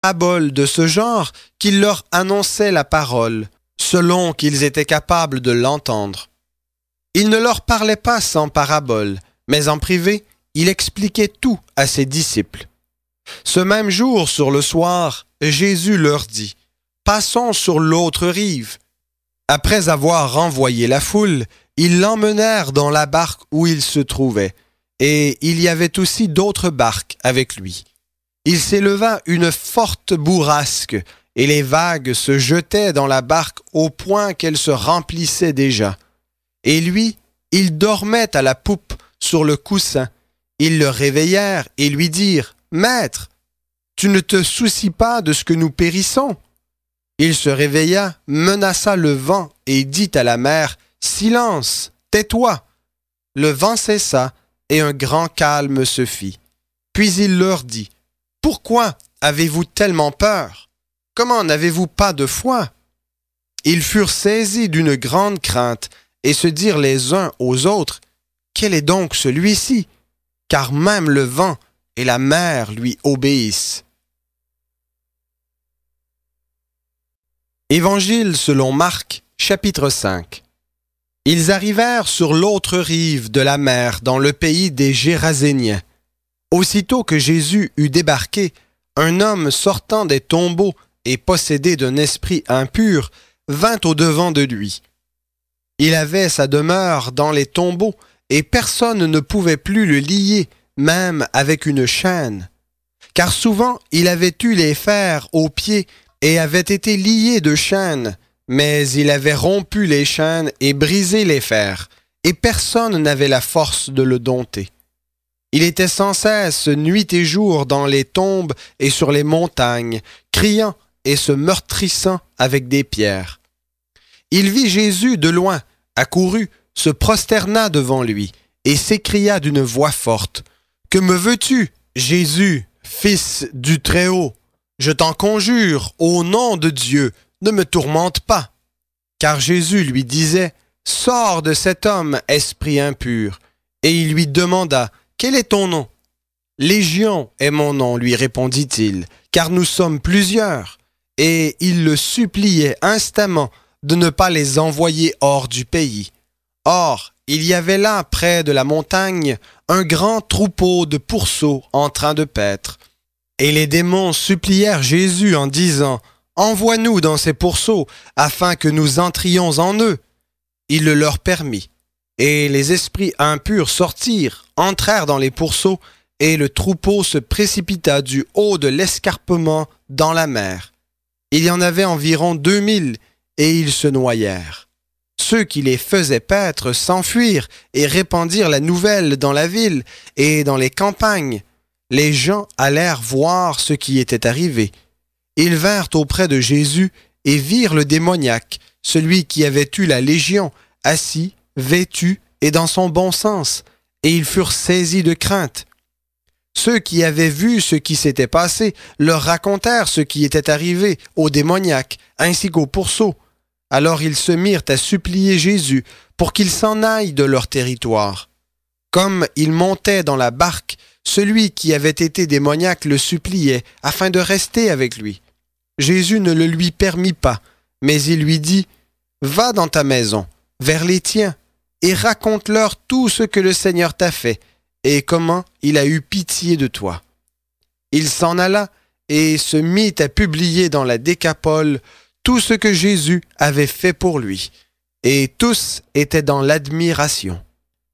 paraboles de ce genre qu'il leur annonçait la parole, selon qu'ils étaient capables de l'entendre. Il ne leur parlait pas sans paraboles, mais en privé, il expliquait tout à ses disciples. Ce même jour, sur le soir, Jésus leur dit « Passons sur l'autre rive ». Après avoir renvoyé la foule, ils l'emmenèrent dans la barque où il se trouvait, et il y avait aussi d'autres barques avec lui. Il s'éleva une forte bourrasque, et les vagues se jetaient dans la barque au point qu'elle se remplissait déjà. Et lui, il dormait à la poupe sur le coussin. Ils le réveillèrent et lui dirent « Maître, tu ne te soucies pas de ce que nous périssons ?» Il se réveilla, menaça le vent et dit à la mer « Silence, tais-toi !» Le vent cessa et un grand calme se fit. Puis il leur dit « Pourquoi avez-vous tellement peur? Comment n'avez-vous pas de foi ?» Ils furent saisis d'une grande crainte et se dirent les uns aux autres « Quel est donc celui-ci? Car même le vent et la mer lui obéissent. » Évangile selon Marc, chapitre 5. Ils arrivèrent sur l'autre rive de la mer dans le pays des Géraséniens. Aussitôt que Jésus eut débarqué, un homme sortant des tombeaux et possédé d'un esprit impur vint au-devant de lui. Il avait sa demeure dans les tombeaux et personne ne pouvait plus le lier, même avec une chaîne. Car souvent il avait eu les fers aux pieds et avait été lié de chaînes, mais il avait rompu les chaînes et brisé les fers, et personne n'avait la force de le dompter. Il était sans cesse nuit et jour dans les tombes et sur les montagnes, criant et se meurtrissant avec des pierres. Il vit Jésus de loin, accourut, se prosterna devant lui, et s'écria d'une voix forte, « Que me veux-tu, Jésus, Fils du Très-Haut? Je t'en conjure, au nom de Dieu, ne me tourmente pas. » Car Jésus lui disait, « Sors de cet homme, esprit impur. » Et il lui demanda, « Quel est ton nom? » « Légion est mon nom, lui répondit-il, car nous sommes plusieurs. » Et il le suppliait instamment de ne pas les envoyer hors du pays. Or, il y avait là, près de la montagne, un grand troupeau de pourceaux en train de paître. Et les démons supplièrent Jésus en disant « Envoie-nous dans ces pourceaux, afin que nous entrions en eux. » Il le leur permit. Et les esprits impurs sortirent, entrèrent dans les pourceaux, et le troupeau se précipita du haut de l'escarpement dans la mer. Il y en avait environ 2000, et ils se noyèrent. Ceux qui les faisaient paître s'enfuirent et répandirent la nouvelle dans la ville et dans les campagnes. Les gens allèrent voir ce qui était arrivé. Ils vinrent auprès de Jésus et virent le démoniaque, celui qui avait eu la légion, assis, vêtu et dans son bon sens, et ils furent saisis de crainte. Ceux qui avaient vu ce qui s'était passé leur racontèrent ce qui était arrivé au démoniaque, ainsi qu'au pourceau. Alors ils se mirent à supplier Jésus pour qu'il s'en aille de leur territoire. Comme il montait dans la barque, celui qui avait été démoniaque le suppliait afin de rester avec lui. Jésus ne le lui permit pas, mais il lui dit « Va dans ta maison, vers les tiens, et raconte-leur tout ce que le Seigneur t'a fait, et comment il a eu pitié de toi. » Il s'en alla et se mit à publier dans la Décapole tout ce que Jésus avait fait pour lui, et tous étaient dans l'admiration.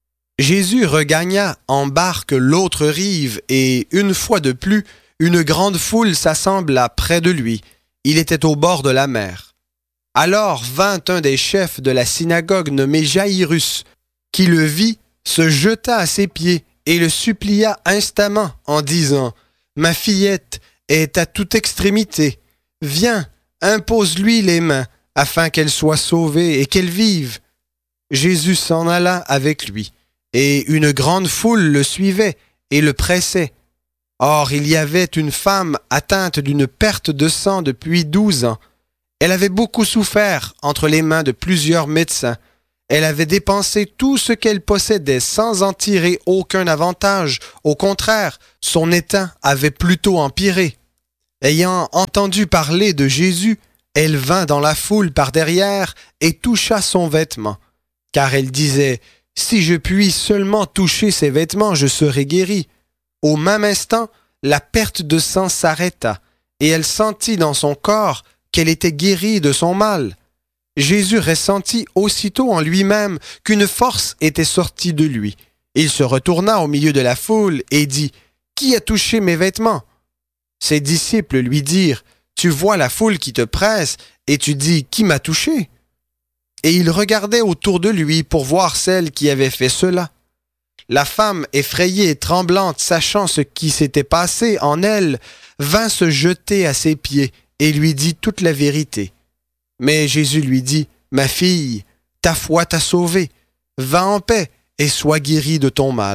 Jésus regagna en barque l'autre rive, et une fois de plus, une grande foule s'assembla près de lui. Il était au bord de la mer. Alors vint un des chefs de la synagogue nommé Jaïrus, qui le vit, se jeta à ses pieds et le supplia instamment en disant « Ma fillette est à toute extrémité. Viens, impose-lui les mains, afin qu'elle soit sauvée et qu'elle vive. » Jésus s'en alla avec lui, et une grande foule le suivait et le pressait. Or, il y avait une femme atteinte d'une perte de sang depuis 12 ans. Elle avait beaucoup souffert entre les mains de plusieurs médecins. Elle avait dépensé tout ce qu'elle possédait sans en tirer aucun avantage. Au contraire, son état avait plutôt empiré. Ayant entendu parler de Jésus, elle vint dans la foule par derrière et toucha son vêtement, car elle disait, « Si je puis seulement toucher ses vêtements, je serai guérie. » Au même instant, la perte de sang s'arrêta, et elle sentit dans son corps qu'elle était guérie de son mal. Jésus ressentit aussitôt en lui-même qu'une force était sortie de lui. Il se retourna au milieu de la foule et dit, « Qui a touché mes vêtements ?» Ses disciples lui dirent, « Tu vois la foule qui te presse, et tu dis, « Qui m'a touché ?» Et il regardait autour de lui pour voir celle qui avait fait cela. La femme, effrayée et tremblante, sachant ce qui s'était passé en elle, vint se jeter à ses pieds et lui dit toute la vérité. Mais Jésus lui dit, « Ma fille, ta foi t'a sauvée. Va en paix et sois guérie de ton mal. »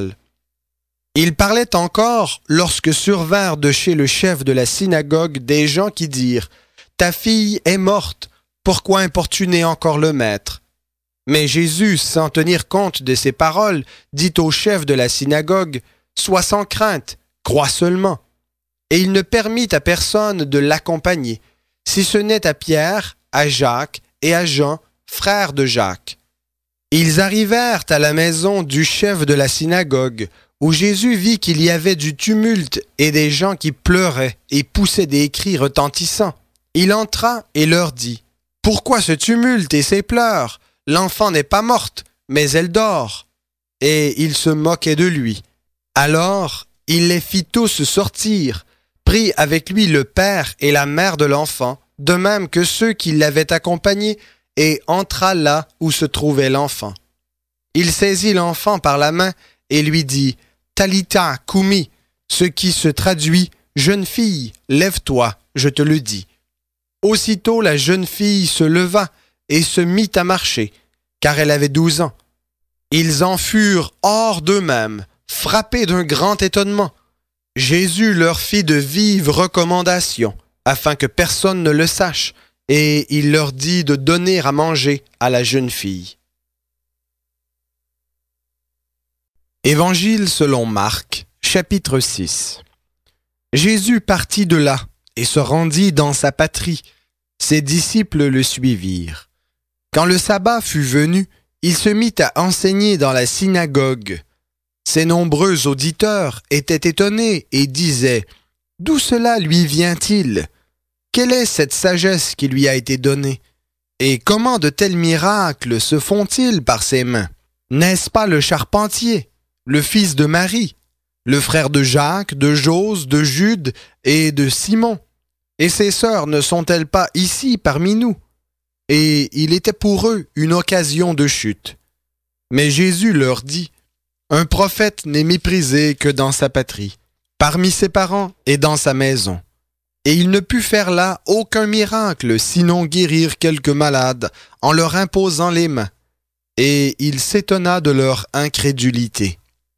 Il parlait encore lorsque survinrent de chez le chef de la synagogue des gens qui dirent, « Ta fille est morte, pourquoi importuner encore le maître ?» Mais Jésus, sans tenir compte de ces paroles, dit au chef de la synagogue, « Sois sans crainte, crois seulement. » Et il ne permit à personne de l'accompagner, si ce n'est à Pierre, à Jacques et à Jean, frères de Jacques. Ils arrivèrent à la maison du chef de la synagogue, où Jésus vit qu'il y avait du tumulte et des gens qui pleuraient et poussaient des cris retentissants. Il entra et leur dit, « Pourquoi ce tumulte et ces pleurs ? L'enfant n'est pas morte, mais elle dort. » Et il se moquait de lui. Alors, il les fit tous sortir, prit avec lui le père et la mère de l'enfant, de même que ceux qui l'avaient accompagné, et entra là où se trouvait l'enfant. Il saisit l'enfant par la main et lui dit, « Talitha koumi », ce qui se traduit, « Jeune fille, lève-toi, je te le dis. » Aussitôt la jeune fille se leva et se mit à marcher, car elle avait 12 ans. Ils en furent hors d'eux-mêmes, frappés d'un grand étonnement. Jésus leur fit de vives recommandations, afin que personne ne le sache, et il leur dit de donner à manger à la jeune fille. Évangile selon Marc, chapitre 6. Jésus partit de là et se rendit dans sa patrie. Ses disciples le suivirent. Quand le sabbat fut venu, il se mit à enseigner dans la synagogue. Ses nombreux auditeurs étaient étonnés et disaient, « D'où cela lui vient-il ? Quelle est cette sagesse qui lui a été donnée ? Et comment de tels miracles se font-ils par ses mains ? N'est-ce pas le charpentier, le fils de Marie, le frère de Jacques, de Jose, de Jude et de Simon ? Et ses sœurs ne sont-elles pas ici parmi nous ? » Et il était pour eux une occasion de chute. Mais Jésus leur dit, « Un prophète n'est méprisé que dans sa patrie, parmi ses parents et dans sa maison. » Et il ne put faire là aucun miracle, sinon guérir quelques malades en leur imposant les mains. Et il s'étonna de leur incrédulité.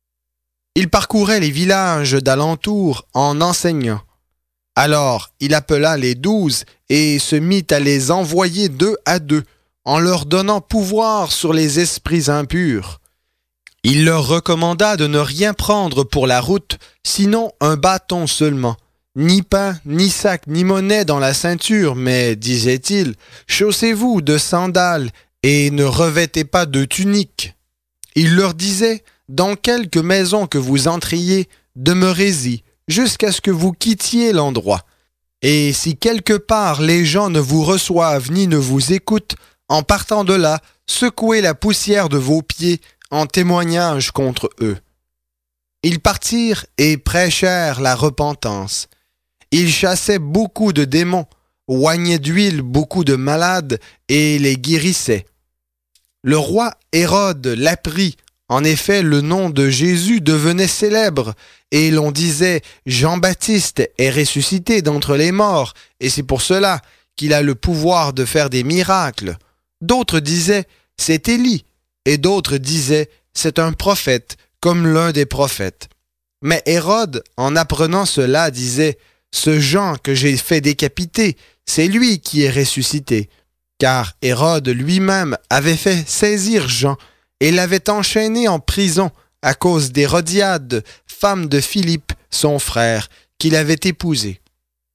Il parcourait les villages d'alentour en enseignant. Alors il appela les 12 et se mit à les envoyer 2 à 2, en leur donnant pouvoir sur les esprits impurs. Il leur recommanda de ne rien prendre pour la route, sinon un bâton seulement, ni pain, ni sac, ni monnaie dans la ceinture, mais, disait-il, chaussez-vous de sandales et ne revêtez pas de tunique. Il leur disait, dans quelque maison que vous entriez, demeurez-y, jusqu'à ce que vous quittiez l'endroit. Et si quelque part les gens ne vous reçoivent ni ne vous écoutent, en partant de là, secouez la poussière de vos pieds en témoignage contre eux. Ils partirent et prêchèrent la repentance. Ils chassaient beaucoup de démons, oignaient d'huile beaucoup de malades et les guérissaient. Le roi Hérode l'apprit. En effet, le nom de Jésus devenait célèbre, et l'on disait « Jean-Baptiste est ressuscité d'entre les morts, et c'est pour cela qu'il a le pouvoir de faire des miracles. » D'autres disaient « C'est Élie », et d'autres disaient « C'est un prophète, comme l'un des prophètes. » Mais Hérode, en apprenant cela, disait « Ce Jean que j'ai fait décapiter, c'est lui qui est ressuscité. » Car Hérode lui-même avait fait saisir Jean, et l'avait enchaîné en prison à cause d'Hérodiade, femme de Philippe, son frère, qu'il avait épousé.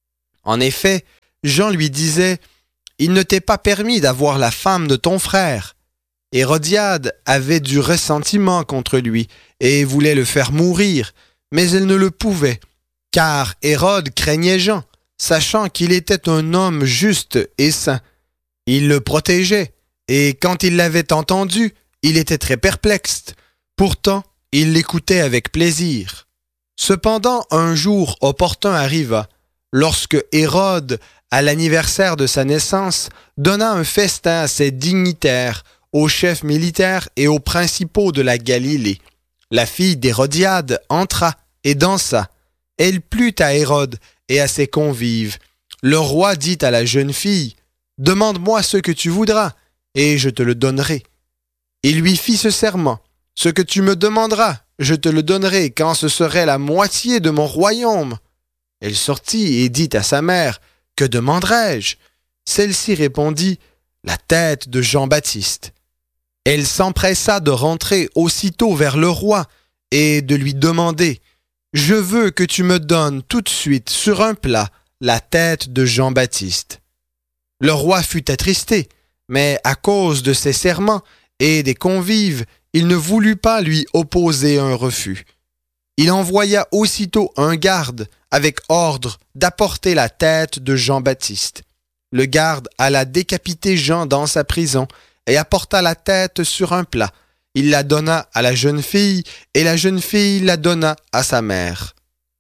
En effet, Jean lui disait « Il ne t'est pas permis d'avoir la femme de ton frère ». Hérodiade avait du ressentiment contre lui et voulait le faire mourir, mais elle ne le pouvait, car Hérode craignait Jean, sachant qu'il était un homme juste et saint. Il le protégeait, et quand il l'avait entendu, il était très perplexe. Pourtant, il l'écoutait avec plaisir. Cependant, un jour opportun arriva, lorsque Hérode, à l'anniversaire de sa naissance, donna un festin à ses dignitaires, aux chefs militaires et aux principaux de la Galilée. La fille d'Hérodiade entra et dansa. Elle plut à Hérode et à ses convives. Le roi dit à la jeune fille, « Demande-moi ce que tu voudras, et je te le donnerai. » Il lui fit ce serment, « Ce que tu me demanderas, je te le donnerai quand ce serait la moitié de mon royaume. » Elle sortit et dit à sa mère, « Que demanderai-je » Celle-ci répondit, « La tête de Jean-Baptiste. » Elle s'empressa de rentrer aussitôt vers le roi et de lui demander « Je veux que tu me donnes tout de suite sur un plat la tête de Jean-Baptiste. » Le roi fut attristé, mais à cause de ses serments et des convives, il ne voulut pas lui opposer un refus. Il envoya aussitôt un garde avec ordre d'apporter la tête de Jean-Baptiste. Le garde alla décapiter Jean dans sa prison et apporta la tête sur un plat. Il la donna à la jeune fille, et la jeune fille la donna à sa mère.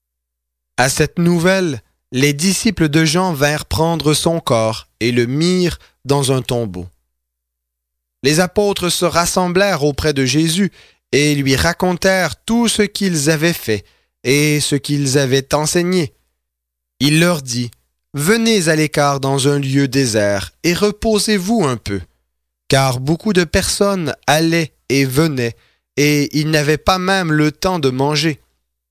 À cette nouvelle, les disciples de Jean vinrent prendre son corps et le mirent dans un tombeau. Les apôtres se rassemblèrent auprès de Jésus et lui racontèrent tout ce qu'ils avaient fait et ce qu'ils avaient enseigné. Il leur dit, « Venez à l'écart dans un lieu désert et reposez-vous un peu. » Car beaucoup de personnes allaient et venaient, et ils n'avaient pas même le temps de manger.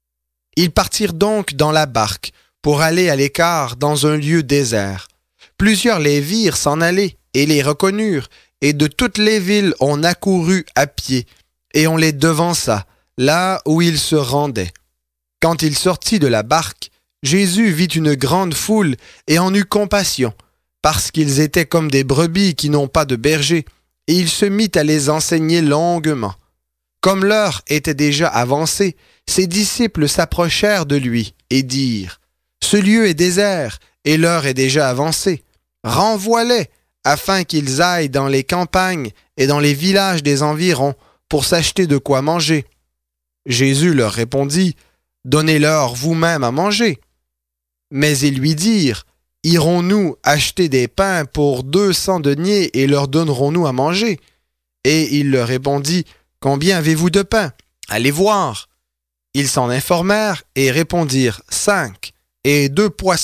Ils partirent donc dans la barque pour aller à l'écart dans un lieu désert. Plusieurs les virent s'en aller et les reconnurent, et de toutes les villes on accourut à pied, et on les devança, là où ils se rendaient. Quand il sortit de la barque, Jésus vit une grande foule et en eut compassion, parce qu'ils étaient comme des brebis qui n'ont pas de berger, et il se mit à les enseigner longuement. Comme l'heure était déjà avancée, ses disciples s'approchèrent de lui et dirent, « Ce lieu est désert, et l'heure est déjà avancée. Renvoie-les, afin qu'ils aillent dans les campagnes et dans les villages des environs pour s'acheter de quoi manger. » Jésus leur répondit, « Donnez-leur vous-même à manger. » Mais ils lui dirent, « Irons-nous acheter des pains pour 200 deniers et leur donnerons-nous à manger ?» Et il leur répondit, « Combien avez-vous de pain? Allez voir. » Ils s'en informèrent et répondirent, « 5 et 2 poissons. »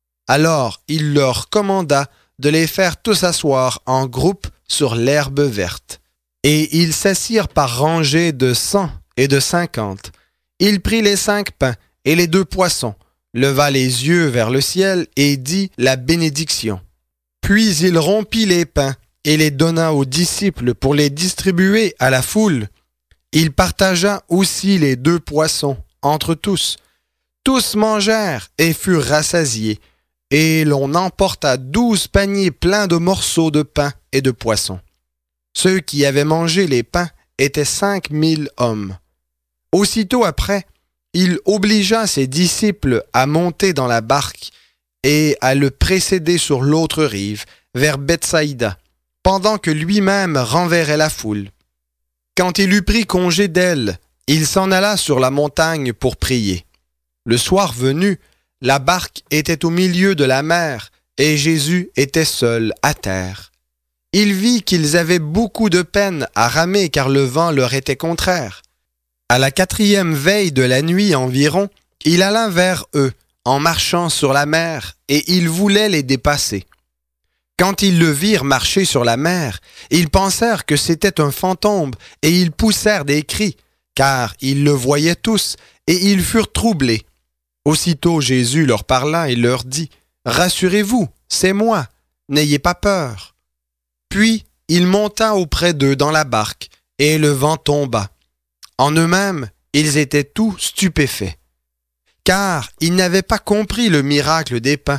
Alors il leur commanda de les faire tous asseoir en groupe sur l'herbe verte. Et ils s'assirent par rangées de 100 et de 50. Il prit les 5 pains et les 2 poissons, leva les yeux vers le ciel et dit la bénédiction. Puis il rompit les pains et les donna aux disciples pour les distribuer à la foule. Il partagea aussi les 2 poissons entre tous. Tous mangèrent et furent rassasiés, et l'on emporta 12 paniers pleins de morceaux de pain et de poissons. Ceux qui avaient mangé les pains étaient 5000 hommes. Aussitôt après, il obligea ses disciples à monter dans la barque et à le précéder sur l'autre rive, vers Bethsaïda, pendant que lui-même renverrait la foule. Quand il eut pris congé d'elle, il s'en alla sur la montagne pour prier. Le soir venu, la barque était au milieu de la mer et Jésus était seul à terre. Il vit qu'ils avaient beaucoup de peine à ramer car le vent leur était contraire. À la 4e veille de la nuit environ, il alla vers eux, en marchant sur la mer, et il voulait les dépasser. Quand ils le virent marcher sur la mer, ils pensèrent que c'était un fantôme, et ils poussèrent des cris, car ils le voyaient tous, et ils furent troublés. Aussitôt Jésus leur parla et leur dit, « Rassurez-vous, c'est moi, n'ayez pas peur. » Puis il monta auprès d'eux dans la barque, et le vent tomba. En eux-mêmes, ils étaient tous stupéfaits, car ils n'avaient pas compris le miracle des pains,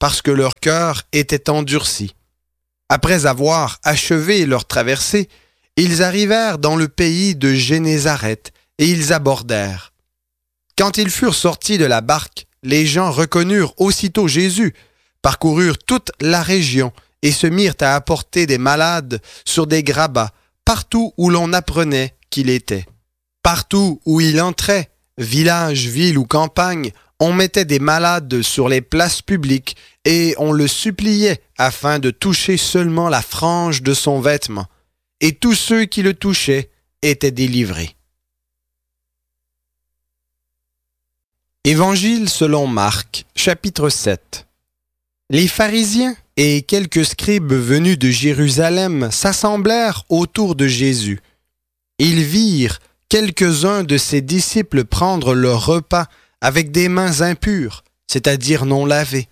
parce que leur cœur était endurci. Après avoir achevé leur traversée, ils arrivèrent dans le pays de Génézareth et ils abordèrent. Quand ils furent sortis de la barque, les gens reconnurent aussitôt Jésus, parcoururent toute la région et se mirent à apporter des malades sur des grabats, partout où l'on apprenait qu'il était. Partout où il entrait, village, ville ou campagne, on mettait des malades sur les places publiques et on le suppliait afin de toucher seulement la frange de son vêtement. Et tous ceux qui le touchaient étaient délivrés. Évangile selon Marc, chapitre 7. Les pharisiens et quelques scribes venus de Jérusalem s'assemblèrent autour de Jésus. Ils virent quelques-uns de ses disciples prendre leur repas avec des mains impures, c'est-à-dire non lavées.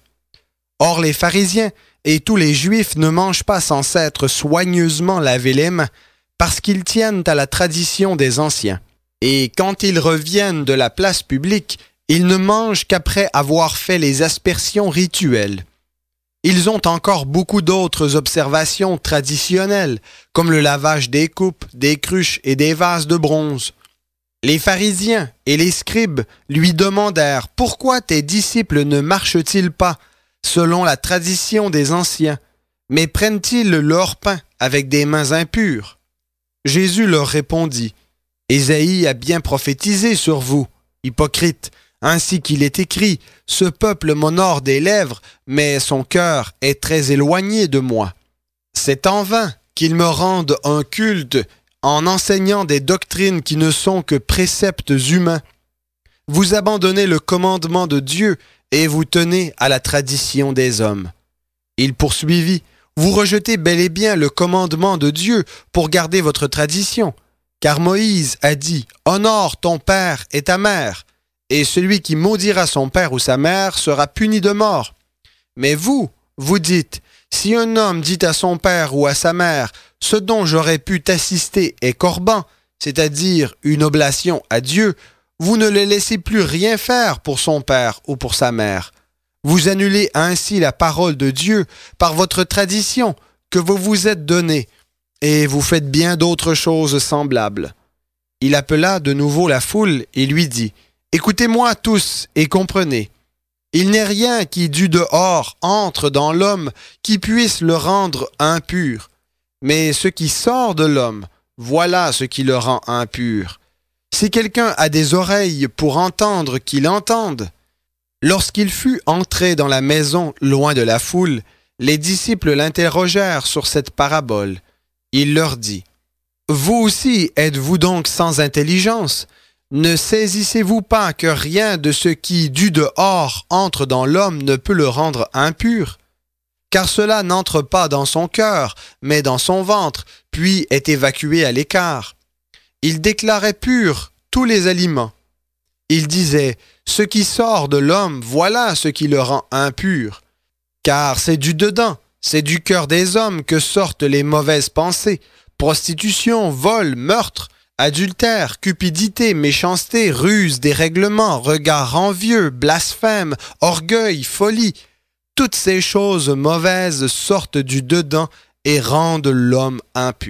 Or les pharisiens et tous les Juifs ne mangent pas sans s'être soigneusement lavé les mains, parce qu'ils tiennent à la tradition des anciens. Et quand ils reviennent de la place publique, ils ne mangent qu'après avoir fait les aspersions rituelles. Ils ont encore beaucoup d'autres observations traditionnelles, comme le lavage des coupes, des cruches et des vases de bronze. Les pharisiens et les scribes lui demandèrent « Pourquoi tes disciples ne marchent-ils pas selon la tradition des anciens, mais prennent-ils leur pain avec des mains impures ?» Jésus leur répondit « Ésaïe a bien prophétisé sur vous, hypocrites, ainsi qu'il est écrit, ce peuple m'honore des lèvres, mais son cœur est très éloigné de moi. C'est en vain qu'ils me rendent un culte en enseignant des doctrines qui ne sont que préceptes humains. Vous abandonnez le commandement de Dieu et vous tenez à la tradition des hommes. » Il poursuivit, « Vous rejetez bel et bien le commandement de Dieu pour garder votre tradition, car Moïse a dit, « Honore ton père et ta mère », et celui qui maudira son père ou sa mère sera puni de mort. Mais vous, vous dites, si un homme dit à son père ou à sa mère, ce dont j'aurais pu t'assister est corban, c'est-à-dire une oblation à Dieu, vous ne le laissez plus rien faire pour son père ou pour sa mère. Vous annulez ainsi la parole de Dieu par votre tradition que vous vous êtes donnée, et vous faites bien d'autres choses semblables. Il appela de nouveau la foule et lui dit, « Écoutez-moi tous et comprenez. Il n'est rien qui du dehors entre dans l'homme qui puisse le rendre impur. Mais ce qui sort de l'homme, voilà ce qui le rend impur. Si quelqu'un a des oreilles pour entendre, qu'il entende. » Lorsqu'il fut entré dans la maison loin de la foule, les disciples l'interrogèrent sur cette parabole. Il leur dit, « Vous aussi êtes-vous donc sans intelligence ? Ne saisissez-vous pas que rien de ce qui, du dehors, entre dans l'homme ne peut le rendre impur? Car cela n'entre pas dans son cœur, mais dans son ventre, puis est évacué à l'écart. Il déclarait purs tous les aliments. Il disait, « Ce qui sort de l'homme, voilà ce qui le rend impur. Car c'est du dedans, c'est du cœur des hommes que sortent les mauvaises pensées, prostitution, vol, meurtre, adultère, cupidité, méchanceté, ruse, dérèglement, regard envieux, blasphème, orgueil, folie. Toutes ces choses mauvaises sortent du dedans et rendent l'homme impur. »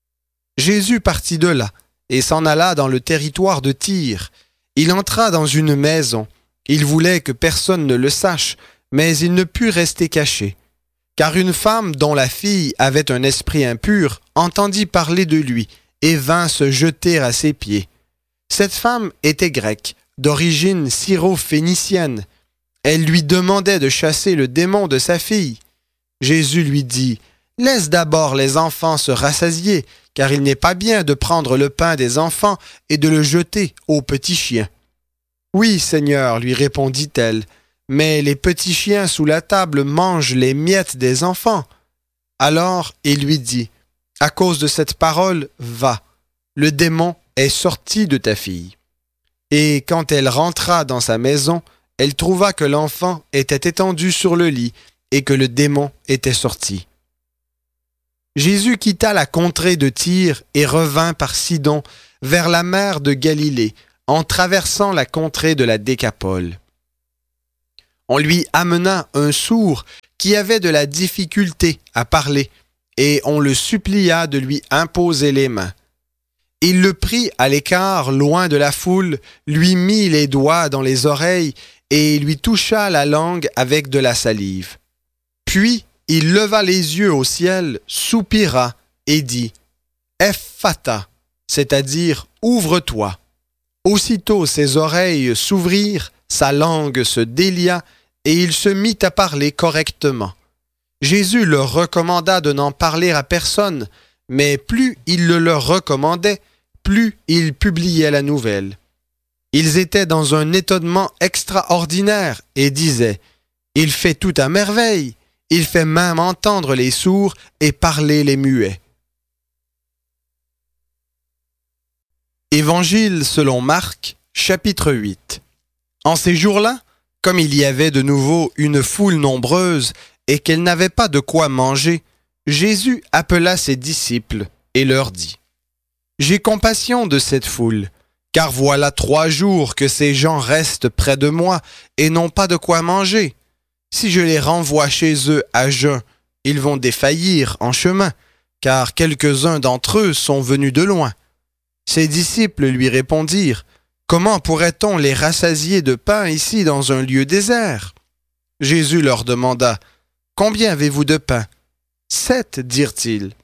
Jésus partit de là et s'en alla dans le territoire de Tyr. Il entra dans une maison. Il voulait que personne ne le sache, mais il ne put rester caché. Car une femme dont la fille avait un esprit impur entendit parler de lui et vint se jeter à ses pieds. Cette femme était grecque, d'origine syro-phénicienne. Elle lui demandait de chasser le démon de sa fille. Jésus lui dit, « Laisse d'abord les enfants se rassasier, car il n'est pas bien de prendre le pain des enfants et de le jeter aux petits chiens. » « Oui, Seigneur, lui répondit-elle, mais les petits chiens sous la table mangent les miettes des enfants. » Alors il lui dit, « À cause de cette parole, va, le démon est sorti de ta fille. » Et quand elle rentra dans sa maison, elle trouva que l'enfant était étendu sur le lit et que le démon était sorti. Jésus quitta la contrée de Tyr et revint par Sidon vers la mer de Galilée, en traversant la contrée de la Décapole. On lui amena un sourd qui avait de la difficulté à parler, et on le supplia de lui imposer les mains. Il le prit à l'écart, loin de la foule, lui mit les doigts dans les oreilles et lui toucha la langue avec de la salive. Puis il leva les yeux au ciel, soupira et dit « Ephphatha », c'est-à-dire « Ouvre-toi ». Aussitôt ses oreilles s'ouvrirent, sa langue se délia et il se mit à parler correctement. Jésus leur recommanda de n'en parler à personne, mais plus il le leur recommandait, plus ils publiaient la nouvelle. Ils étaient dans un étonnement extraordinaire et disaient « Il fait tout à merveille, il fait même entendre les sourds et parler les muets. » Évangile selon Marc, chapitre 8. En ces jours-là, comme il y avait de nouveau une foule nombreuse et qu'elle n'avait pas de quoi manger, Jésus appela ses disciples et leur dit « J'ai compassion de cette foule, car voilà 3 jours que ces gens restent près de moi et n'ont pas de quoi manger. Si je les renvoie chez eux à jeun, ils vont défaillir en chemin, car quelques-uns d'entre eux sont venus de loin. » Ses disciples lui répondirent « Comment pourrait-on les rassasier de pain ici dans un lieu désert ?» Jésus leur demanda « Combien avez-vous de pain » ? 7, dirent-ils.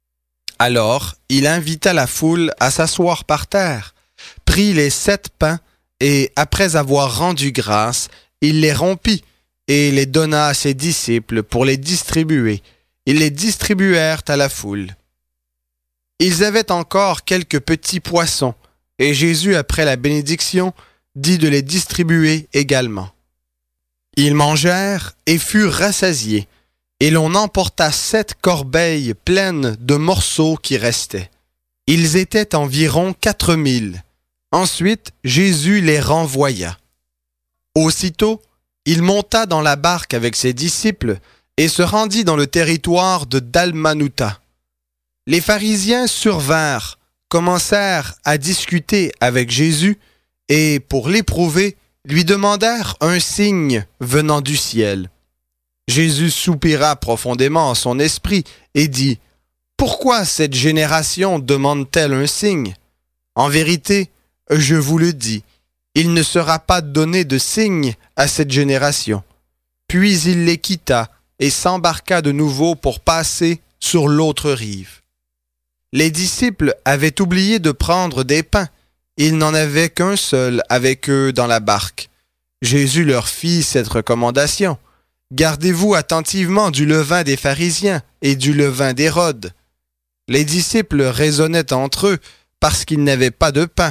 Alors il invita la foule à s'asseoir par terre, prit les 7 pains et, après avoir rendu grâce, il les rompit et les donna à ses disciples pour les distribuer. Ils les distribuèrent à la foule. Ils avaient encore quelques petits poissons, et Jésus, après la bénédiction, dit de les distribuer également. Ils mangèrent et furent rassasiés, et l'on emporta 7 corbeilles pleines de morceaux qui restaient. Ils étaient environ 4000. Ensuite, Jésus les renvoya. Aussitôt, il monta dans la barque avec ses disciples et se rendit dans le territoire de Dalmanutha. Les pharisiens survinrent, commencèrent à discuter avec Jésus et, pour l'éprouver, lui demandèrent un signe venant du ciel. Jésus soupira profondément en son esprit et dit « Pourquoi cette génération demande-t-elle un signe? En vérité, je vous le dis, il ne sera pas donné de signe à cette génération. » Puis il les quitta et s'embarqua de nouveau pour passer sur l'autre rive. Les disciples avaient oublié de prendre des pains. Ils n'en avaient qu'un seul avec eux dans la barque. Jésus leur fit cette recommandation. « Gardez-vous attentivement du levain des pharisiens et du levain d'Hérode. » Les disciples raisonnaient entre eux parce qu'ils n'avaient pas de pain.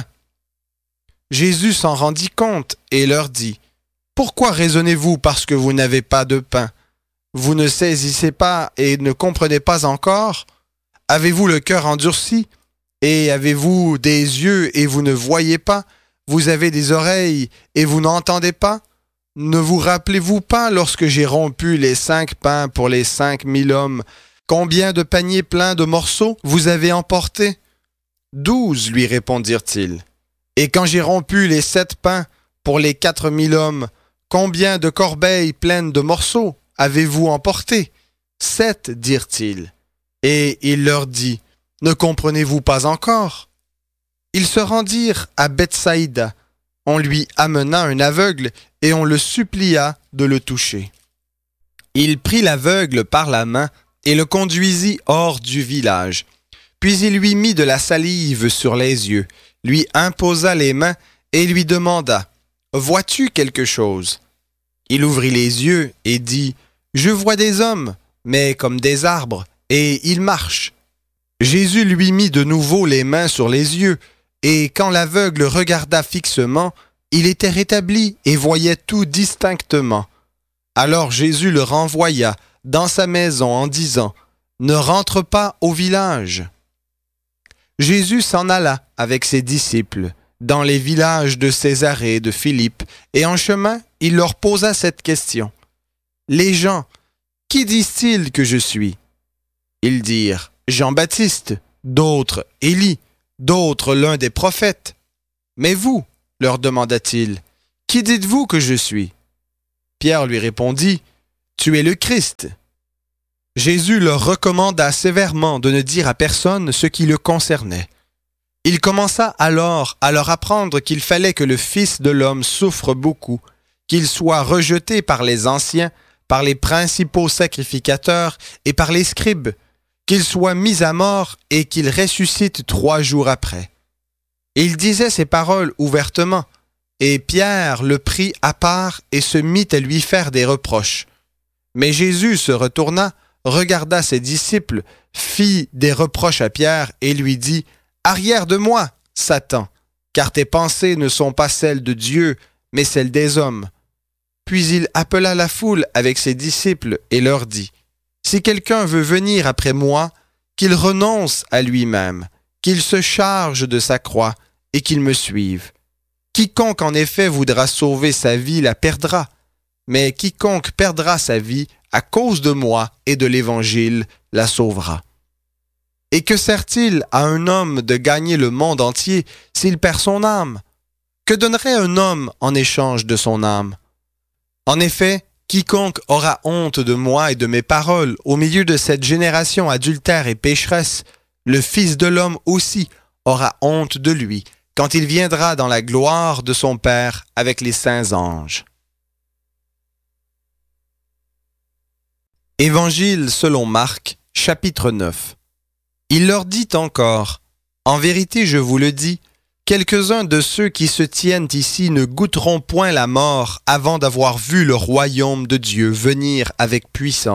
Jésus s'en rendit compte et leur dit « Pourquoi raisonnez-vous parce que vous n'avez pas de pain? Vous ne saisissez pas et ne comprenez pas encore? Avez-vous le cœur endurci? Et avez-vous des yeux et vous ne voyez pas? Vous avez des oreilles et vous n'entendez pas? Ne vous rappelez-vous pas lorsque j'ai rompu les 5 pains pour les 5000 hommes? Combien de paniers pleins de morceaux vous avez emportés? 12, lui répondirent-ils. Et quand j'ai rompu les 7 pains pour les 4000 hommes, combien de corbeilles pleines de morceaux avez-vous emporté? 7, dirent-ils. Et il leur dit, ne comprenez-vous pas encore? Ils se rendirent à Bethsaïda. On lui amena un aveugle et on le supplia de le toucher. Il prit l'aveugle par la main et le conduisit hors du village. Puis il lui mit de la salive sur les yeux, lui imposa les mains et lui demanda « Vois-tu quelque chose ?» Il ouvrit les yeux et dit « Je vois des hommes, mais comme des arbres, et ils marchent. » Jésus lui mit de nouveau les mains sur les yeux, et quand l'aveugle regarda fixement, il était rétabli et voyait tout distinctement. Alors Jésus le renvoya dans sa maison en disant « Ne rentre pas au village. » Jésus s'en alla avec ses disciples dans les villages de Césarée et de Philippe, et en chemin, il leur posa cette question. « Les gens, qui disent-ils que je suis ?» Ils dirent « Jean-Baptiste, d'autres Élie, d'autres l'un des prophètes. » « Mais vous, leur demanda-t-il, qui dites-vous que je suis ?» Pierre lui répondit, « Tu es le Christ. » Jésus leur recommanda sévèrement de ne dire à personne ce qui le concernait. Il commença alors à leur apprendre qu'il fallait que le Fils de l'homme souffre beaucoup, qu'il soit rejeté par les anciens, par les principaux sacrificateurs et par les scribes, qu'il soit mis à mort et qu'il ressuscite 3 jours après. Il disait ces paroles ouvertement, et Pierre le prit à part et se mit à lui faire des reproches. Mais Jésus se retourna, regarda ses disciples, fit des reproches à Pierre et lui dit, « Arrière de moi, Satan, car tes pensées ne sont pas celles de Dieu, mais celles des hommes. » Puis il appela la foule avec ses disciples et leur dit, « Si quelqu'un veut venir après moi, qu'il renonce à lui-même, qu'il se charge de sa croix et qu'il me suive. Quiconque en effet voudra sauver sa vie la perdra, mais quiconque perdra sa vie à cause de moi et de l'Évangile la sauvera. Et que sert-il à un homme de gagner le monde entier s'il perd son âme? Que donnerait un homme en échange de son âme? En effet, quiconque aura honte de moi et de mes paroles au milieu de cette génération adultère et pécheresse, le Fils de l'homme aussi aura honte de lui quand il viendra dans la gloire de son Père avec les saints anges. Évangile selon Marc, chapitre 9. Il leur dit encore, « En vérité, je vous le dis, quelques-uns de ceux qui se tiennent ici ne goûteront point la mort avant d'avoir vu le royaume de Dieu venir avec puissance. »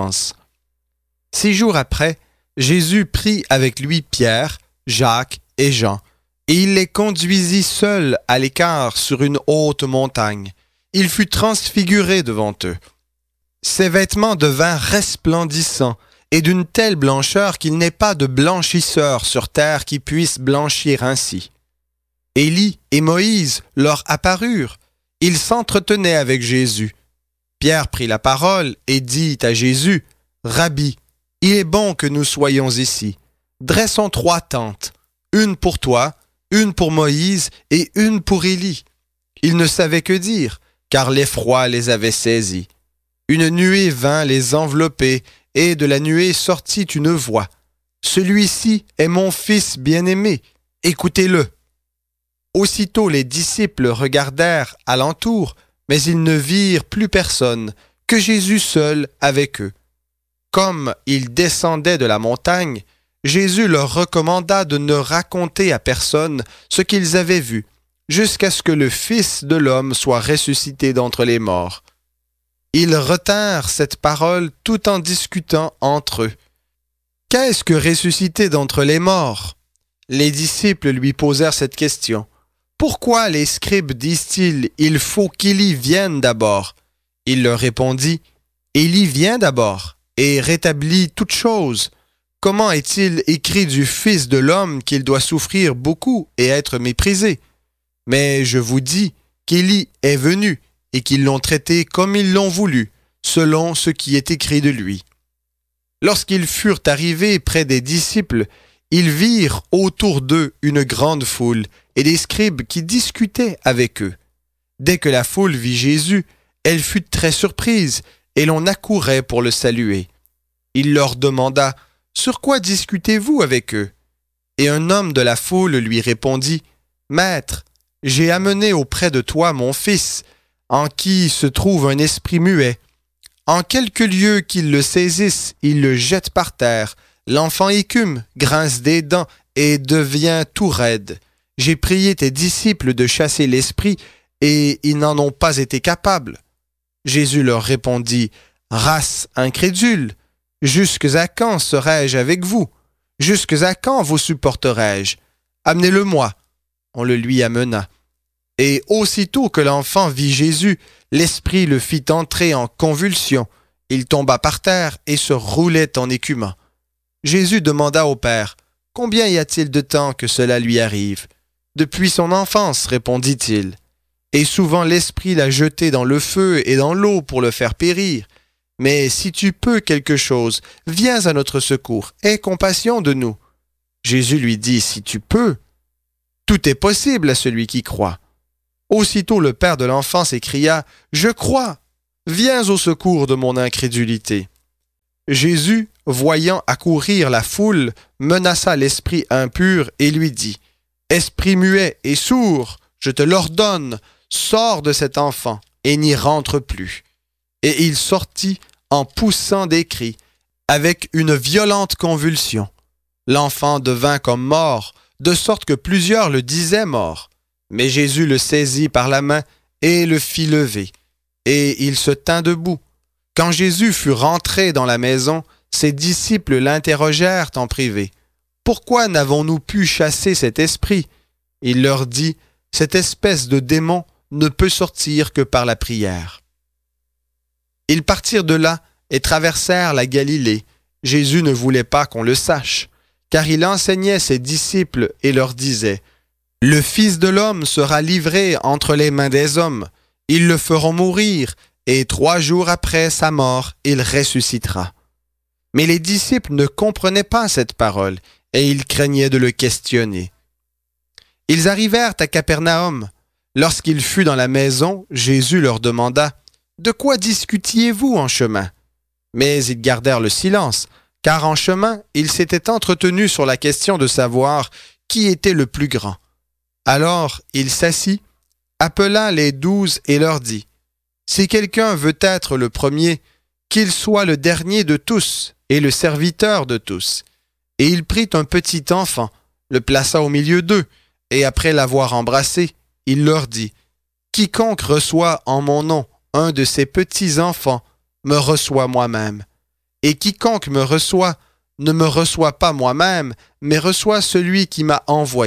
6 jours après, Jésus prit avec lui Pierre, Jacques et Jean, et il les conduisit seuls à l'écart sur une haute montagne. Il fut transfiguré devant eux. Ses vêtements devinrent resplendissants, et d'une telle blancheur qu'il n'est pas de blanchisseur sur terre qui puisse blanchir ainsi. Élie et Moïse leur apparurent. Ils s'entretenaient avec Jésus. Pierre prit la parole et dit à Jésus, « Rabbi, il est bon que nous soyons ici. Dressons 3 tentes, une pour toi, une pour Moïse et une pour Élie. » Ils ne savaient que dire, car l'effroi les avait saisis. Une nuée vint les envelopper, et de la nuée sortit une voix. « Celui-ci est mon Fils bien-aimé, écoutez-le. » Aussitôt les disciples regardèrent alentour, mais ils ne virent plus personne, que Jésus seul avec eux. Comme ils descendaient de la montagne, Jésus leur recommanda de ne raconter à personne ce qu'ils avaient vu, jusqu'à ce que le Fils de l'homme soit ressuscité d'entre les morts. Ils retinrent cette parole tout en discutant entre eux. « Qu'est-ce que ressusciter d'entre les morts ?» Les disciples lui posèrent cette question. « Pourquoi les scribes disent-ils, il faut qu'Élie vienne d'abord ?» Il leur répondit, « Élie vient d'abord et rétablit toutes choses. Comment est-il écrit du Fils de l'homme qu'il doit souffrir beaucoup et être méprisé? Mais je vous dis qu'Élie est venu et qu'ils l'ont traité comme ils l'ont voulu, selon ce qui est écrit de lui. » Lorsqu'ils furent arrivés près des disciples, ils virent autour d'eux une grande foule et des scribes qui discutaient avec eux. Dès que la foule vit Jésus, elle fut très surprise et l'on accourait pour le saluer. Il leur demanda, « Sur quoi discutez-vous avec eux ?» Et un homme de la foule lui répondit, « Maître, j'ai amené auprès de toi mon fils, en qui se trouve un esprit muet. En quelque lieu qu'il le saisisse, il le jette par terre. L'enfant écume, grince des dents et devient tout raide. J'ai prié tes disciples de chasser l'esprit, et ils n'en ont pas été capables. » Jésus leur répondit, « Race incrédule, jusques à quand serai-je avec vous? Jusques à quand vous supporterai-je? Amenez-le-moi. » On le lui amena. Et aussitôt que l'enfant vit Jésus, l'esprit le fit entrer en convulsion. Il tomba par terre et se roulait en écumant. Jésus demanda au Père, « Combien y a-t-il de temps que cela lui arrive? » « Depuis son enfance, répondit-il. Et souvent l'esprit l'a jeté dans le feu et dans l'eau pour le faire périr. Mais si tu peux quelque chose, viens à notre secours, aie compassion de nous. » Jésus lui dit, « Si tu peux, tout est possible à celui qui croit. » Aussitôt le père de l'enfant s'écria, « Je crois, viens au secours de mon incrédulité. » Jésus, voyant accourir la foule, menaça l'esprit impur et lui dit, « Esprit muet et sourd, je te l'ordonne, sors de cet enfant et n'y rentre plus. » Et il sortit en poussant des cris, avec une violente convulsion. L'enfant devint comme mort, de sorte que plusieurs le disaient mort. Mais Jésus le saisit par la main et le fit lever. Et il se tint debout. Quand Jésus fut rentré dans la maison, ses disciples l'interrogèrent en privé. « Pourquoi n'avons-nous pu chasser cet esprit ?» Il leur dit, « Cette espèce de démon ne peut sortir que par la prière. » Ils partirent de là et traversèrent la Galilée. Jésus ne voulait pas qu'on le sache, car il enseignait ses disciples et leur disait, « Le Fils de l'homme sera livré entre les mains des hommes. Ils le feront mourir, et 3 jours après sa mort, il ressuscitera. » Mais les disciples ne comprenaient pas cette parole, et ils craignaient de le questionner. Ils arrivèrent à Capernaum. Lorsqu'il fut dans la maison, Jésus leur demanda, « De quoi discutiez-vous en chemin ?» Mais ils gardèrent le silence, car en chemin, ils s'étaient entretenus sur la question de savoir qui était le plus grand. Alors il s'assit, appela les 12 et leur dit, « Si quelqu'un veut être le premier, qu'il soit le dernier de tous et le serviteur de tous. » Et il prit un petit enfant, le plaça au milieu d'eux, et après l'avoir embrassé, il leur dit, « Quiconque reçoit en mon nom un de ces petits enfants me reçoit moi-même. Et quiconque me reçoit ne me reçoit pas moi-même, mais reçoit celui qui m'a envoyé. »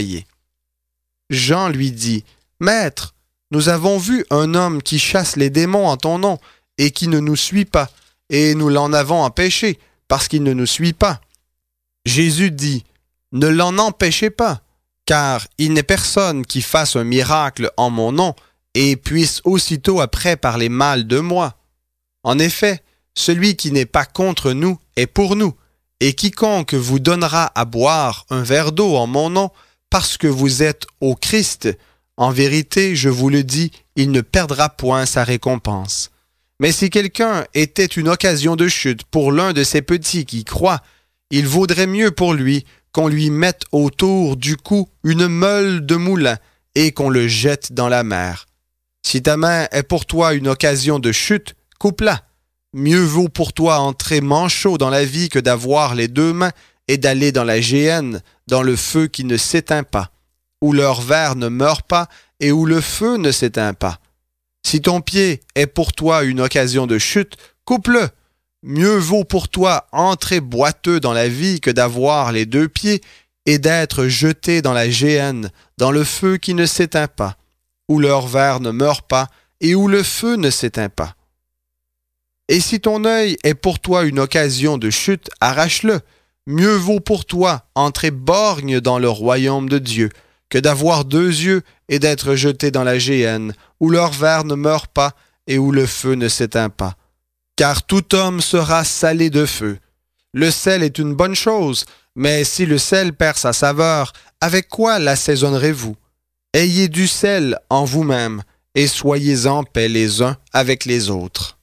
Jean lui dit, « Maître, nous avons vu un homme qui chasse les démons en ton nom et qui ne nous suit pas, et nous l'en avons empêché parce qu'il ne nous suit pas. » Jésus dit, « Ne l'en empêchez pas, car il n'est personne qui fasse un miracle en mon nom et puisse aussitôt après parler mal de moi. En effet, celui qui n'est pas contre nous est pour nous, et quiconque vous donnera à boire un verre d'eau en mon nom, parce que vous êtes au Christ, en vérité, je vous le dis, il ne perdra point sa récompense. Mais si quelqu'un était une occasion de chute pour l'un de ces petits qui croient, il vaudrait mieux pour lui qu'on lui mette autour du cou une meule de moulin et qu'on le jette dans la mer. Si ta main est pour toi une occasion de chute, coupe-la. Mieux vaut pour toi entrer manchot dans la vie que d'avoir les 2 mains et d'aller dans la géhenne, dans le feu qui ne s'éteint pas, où leur ver ne meurt pas et où le feu ne s'éteint pas. Si ton pied est pour toi une occasion de chute, coupe-le. Mieux vaut pour toi entrer boiteux dans la vie que d'avoir les 2 pieds et d'être jeté dans la géhenne, dans le feu qui ne s'éteint pas, où leur ver ne meurt pas et où le feu ne s'éteint pas. Et si ton œil est pour toi une occasion de chute, arrache-le. Mieux vaut pour toi entrer borgne dans le royaume de Dieu que d'avoir 2 yeux et d'être jeté dans la géhenne, où leur ver ne meurt pas et où le feu ne s'éteint pas. Car tout homme sera salé de feu. Le sel est une bonne chose, mais si le sel perd sa saveur, avec quoi l'assaisonnerez-vous? Ayez du sel en vous-même et soyez en paix les uns avec les autres.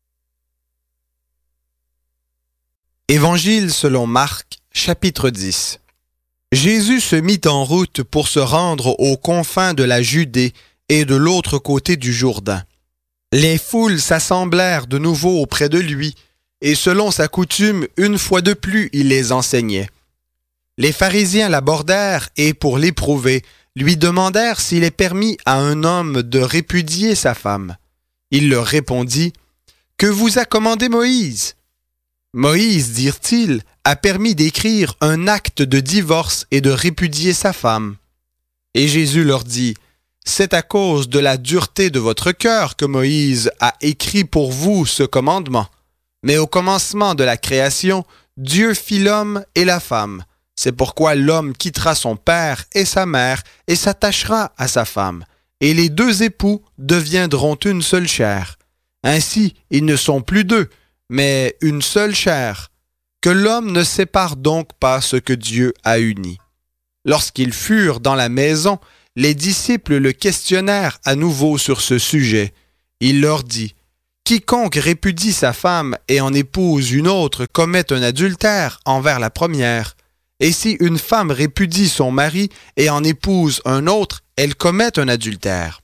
Évangile selon Marc, chapitre 10. Jésus se mit en route pour se rendre aux confins de la Judée et de l'autre côté du Jourdain. Les foules s'assemblèrent de nouveau auprès de lui, et selon sa coutume, une fois de plus, il les enseignait. Les pharisiens l'abordèrent et, pour l'éprouver, lui demandèrent s'il est permis à un homme de répudier sa femme. Il leur répondit, « Que vous a commandé Moïse ?» Moïse, dirent-ils, a permis d'écrire un acte de divorce et de répudier sa femme. Et Jésus leur dit, « C'est à cause de la dureté de votre cœur que Moïse a écrit pour vous ce commandement. Mais au commencement de la création, Dieu fit l'homme et la femme. C'est pourquoi l'homme quittera son père et sa mère et s'attachera à sa femme. Et les 2 époux deviendront une seule chair. Ainsi, ils ne sont plus 2, mais une seule chair. Que l'homme ne sépare donc pas ce que Dieu a uni. » Lorsqu'ils furent dans la maison, les disciples le questionnèrent à nouveau sur ce sujet. Il leur dit, Quiconque répudie sa femme et en épouse une autre commet un adultère envers la première. Et si une femme répudie son mari et en épouse un autre, elle commet un adultère.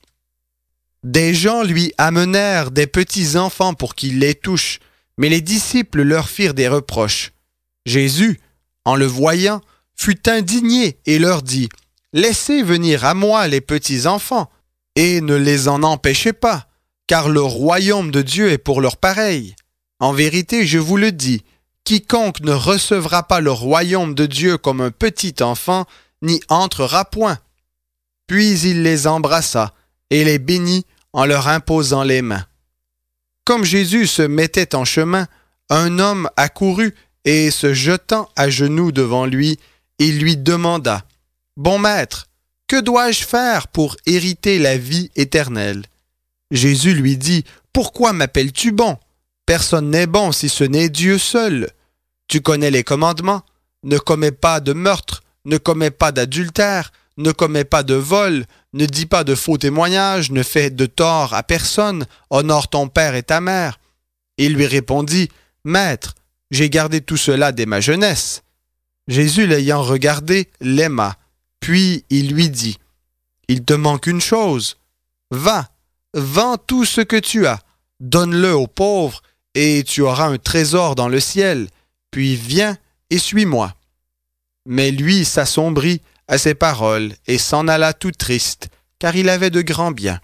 Des gens lui amenèrent des petits enfants pour qu'il les touche, mais les disciples leur firent des reproches. Jésus, en le voyant, fut indigné et leur dit, « Laissez venir à moi les petits enfants, et ne les en empêchez pas, car le royaume de Dieu est pour leurs pareils. En vérité, je vous le dis, quiconque ne recevra pas le royaume de Dieu comme un petit enfant, n'y entrera point. » Puis il les embrassa et les bénit en leur imposant les mains. Comme Jésus se mettait en chemin, un homme accourut et, se jetant à genoux devant lui, il lui demanda, « Bon maître, que dois-je faire pour hériter la vie éternelle ?» Jésus lui dit, « Pourquoi m'appelles-tu bon? Personne n'est bon si ce n'est Dieu seul. Tu connais les commandements, ne commets pas de meurtre, ne commets pas d'adultère, ne commets pas de vol, ne dis pas de faux témoignages, ne fais de tort à personne, honore ton père et ta mère. » Il lui répondit, « Maître, j'ai gardé tout cela dès ma jeunesse. » Jésus, l'ayant regardé, l'aima. Puis il lui dit, « Il te manque une chose. Va, vends tout ce que tu as, donne-le aux pauvres, et tu auras un trésor dans le ciel. Puis viens et suis-moi. » Mais lui s'assombrit à ces paroles et s'en alla tout triste, car il avait de grands biens.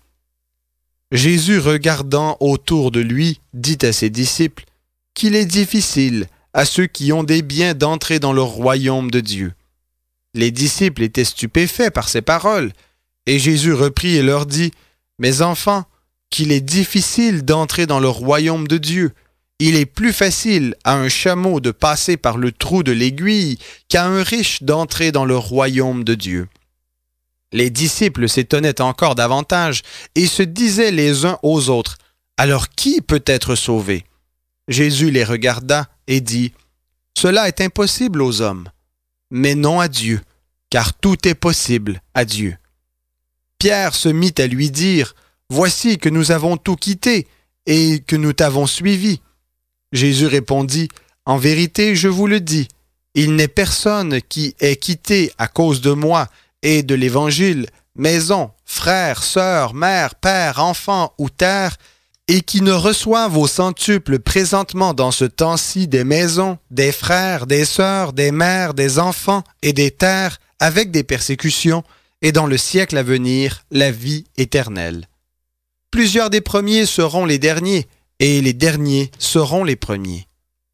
Jésus, regardant autour de lui, dit à ses disciples qu'il est difficile à ceux qui ont des biens d'entrer dans le royaume de Dieu. Les disciples étaient stupéfaits par ces paroles, et Jésus reprit et leur dit, « Mes enfants, qu'il est difficile d'entrer dans le royaume de Dieu. Il est plus facile à un chameau de passer par le trou de l'aiguille qu'à un riche d'entrer dans le royaume de Dieu. » Les disciples s'étonnaient encore davantage et se disaient les uns aux autres, « Alors qui peut être sauvé? » Jésus les regarda et dit, « Cela est impossible aux hommes, mais non à Dieu, car tout est possible à Dieu. » Pierre se mit à lui dire, « Voici que nous avons tout quitté et que nous t'avons suivi. » Jésus répondit, « En vérité, je vous le dis, il n'est personne qui ait quitté à cause de moi et de l'Évangile, maison, frères, sœurs, mère, père, enfants ou terre, et qui ne reçoive au centuple présentement dans ce temps-ci des maisons, des frères, des sœurs, des mères, des enfants et des terres, avec des persécutions, et dans le siècle à venir, la vie éternelle. Plusieurs des premiers seront les derniers, et les derniers seront les premiers. »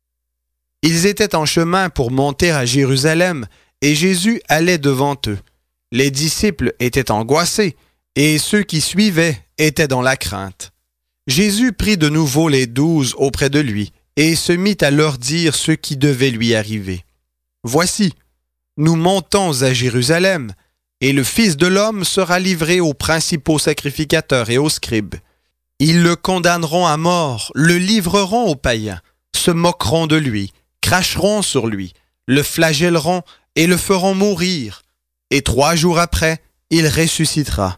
Ils étaient en chemin pour monter à Jérusalem, et Jésus allait devant eux. Les disciples étaient angoissés, et ceux qui suivaient étaient dans la crainte. Jésus prit de nouveau les 12 auprès de lui, et se mit à leur dire ce qui devait lui arriver. « Voici, nous montons à Jérusalem, et le Fils de l'homme sera livré aux principaux sacrificateurs et aux scribes. Ils le condamneront à mort, le livreront aux païens, se moqueront de lui, cracheront sur lui, le flagelleront et le feront mourir. Et 3 jours après, il ressuscitera. »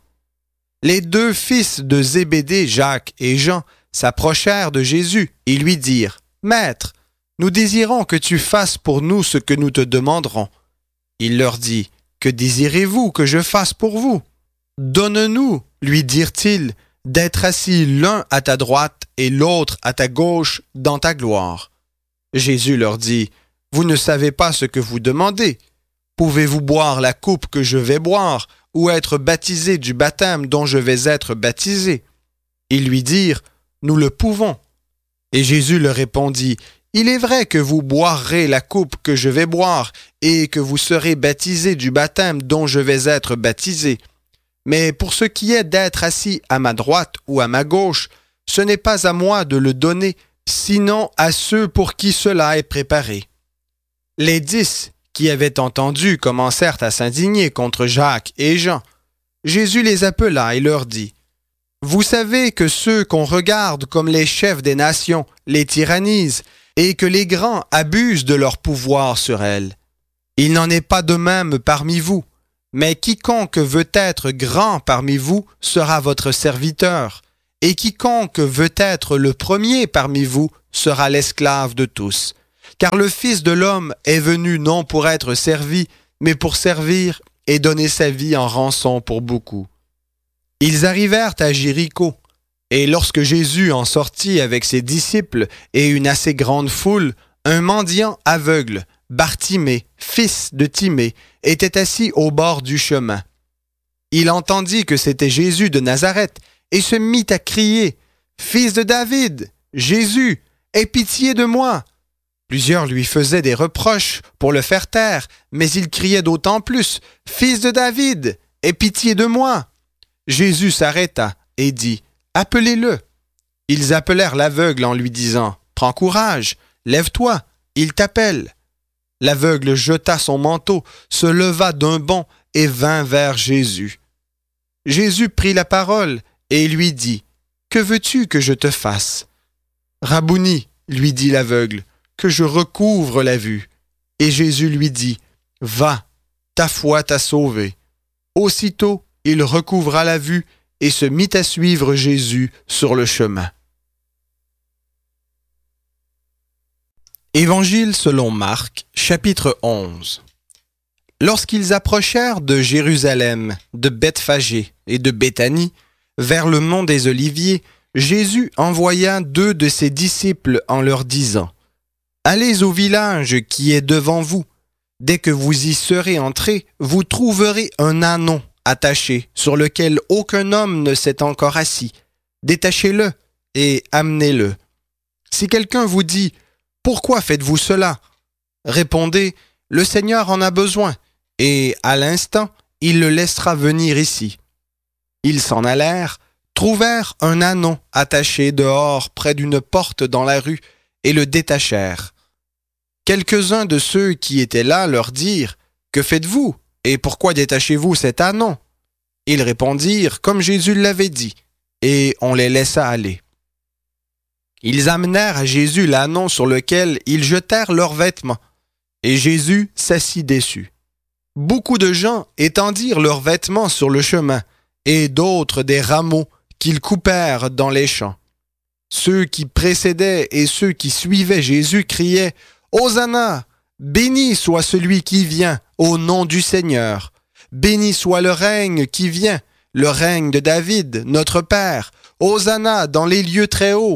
Les 2 fils de Zébédée, Jacques et Jean, s'approchèrent de Jésus et lui dirent, « Maître, nous désirons que tu fasses pour nous ce que nous te demanderons. » Il leur dit, « Que désirez-vous que je fasse pour vous? » « Donne-nous, lui dirent-ils, d'être assis l'un à ta droite et l'autre à ta gauche dans ta gloire. » Jésus leur dit, « Vous ne savez pas ce que vous demandez. Pouvez-vous boire la coupe que je vais boire, ou être baptisé du baptême dont je vais être baptisé? » Ils lui dirent, « Nous le pouvons. » Et Jésus leur répondit, « Il est vrai que vous boirez la coupe que je vais boire, et que vous serez baptisé du baptême dont je vais être baptisé. Mais pour ce qui est d'être assis à ma droite ou à ma gauche, ce n'est pas à moi de le donner, sinon à ceux pour qui cela est préparé. » Les 10 qui avaient entendu commencèrent à s'indigner contre Jacques et Jean. Jésus les appela et leur dit, « Vous savez que ceux qu'on regarde comme les chefs des nations les tyrannisent et que les grands abusent de leur pouvoir sur elles. Il n'en est pas de même parmi vous, mais quiconque veut être grand parmi vous sera votre serviteur, et quiconque veut être le premier parmi vous sera l'esclave de tous. Car le Fils de l'homme est venu non pour être servi, mais pour servir et donner sa vie en rançon pour beaucoup. » Ils arrivèrent à Jéricho, et lorsque Jésus en sortit avec ses disciples et une assez grande foule, un mendiant aveugle, Bartimée, fils de Timée, était assis au bord du chemin. Il entendit que c'était Jésus de Nazareth et se mit à crier « Fils de David, Jésus, aie pitié de moi !» Plusieurs lui faisaient des reproches pour le faire taire, mais il criait d'autant plus « Fils de David, aie pitié de moi !» Jésus s'arrêta et dit « Appelez-le !» Ils appelèrent l'aveugle en lui disant « Prends courage, lève-toi, il t'appelle !» L'aveugle jeta son manteau, se leva d'un bond et vint vers Jésus. Jésus prit la parole et lui dit « Que veux-tu que je te fasse ?» « Rabouni, lui dit l'aveugle, que je recouvre la vue. » Et Jésus lui dit « Va, ta foi t'a sauvé. » Aussitôt, il recouvra la vue et se mit à suivre Jésus sur le chemin. Évangile selon Marc, chapitre 11. Lorsqu'ils approchèrent de Jérusalem, de Bethphagée et de Béthanie, vers le mont des Oliviers, Jésus envoya 2 de ses disciples en leur disant « Allez au village qui est devant vous. Dès que vous y serez entrés, vous trouverez un ânon attaché sur lequel aucun homme ne s'est encore assis. Détachez-le et amenez-le. Si quelqu'un vous dit « Pourquoi faites-vous cela ?» Répondez « Le Seigneur en a besoin. » Et à l'instant, il le laissera venir ici. Ils s'en allèrent, trouvèrent un ânon attaché dehors près d'une porte dans la rue et le détachèrent. Quelques-uns de ceux qui étaient là leur dirent « Que faites-vous et pourquoi détachez-vous cet ânon ?» Ils répondirent comme Jésus l'avait dit, et on les laissa aller. Ils amenèrent à Jésus l'ânon sur lequel ils jetèrent leurs vêtements, et Jésus s'assit dessus. Beaucoup de gens étendirent leurs vêtements sur le chemin, et d'autres des rameaux qu'ils coupèrent dans les champs. Ceux qui précédaient et ceux qui suivaient Jésus criaient « Hosanna! Béni soit celui qui vient au nom du Seigneur! Béni soit le règne qui vient, le règne de David, notre Père! Hosanna dans les lieux très hauts! »